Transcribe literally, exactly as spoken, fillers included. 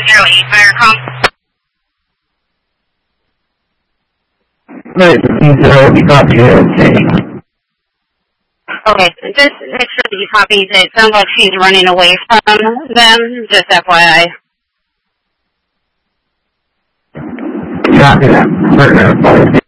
zero eight, Viracom. Right, fifteen zero, we copy it, okay. Okay, just make sure that you copy. It sounds like she's running away from them, just F Y I. Copy that.